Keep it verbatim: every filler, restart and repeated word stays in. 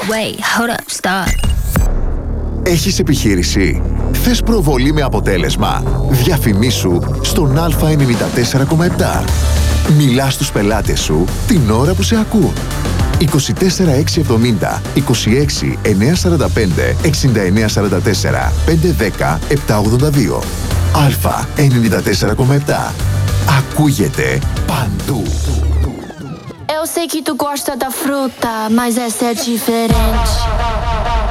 Wait, hold up, stop. Έχεις επιχείρηση? Θες προβολή με αποτέλεσμα? Διαφημίσου στον Α ενενήντα τέσσερα κόμμα επτά. Μιλάς στους πελάτες σου την ώρα που σε ακούν. είκοσι τέσσερα εξακόσια εβδομήντα, είκοσι έξι εννιακόσια σαράντα πέντε, εξήντα εννέα σαράντα τέσσερα, πεντακόσια δέκα, επτακόσια ογδόντα δύο. Α ενενήντα τέσσερα κόμμα επτά. Ακούγεται παντού. Eu sei que tu gosta da fruta, mas essa é diferente.